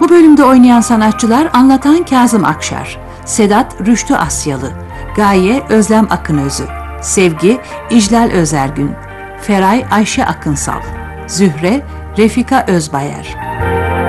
Bu bölümde oynayan sanatçılar Anlatan Kazım Akşar, Sedat Rüştü Asyalı, Gaye Özlem Akınözü, Sevgi İclal Özergün, Feray Ayşe Akınsal, Zühre Refika Özbayer.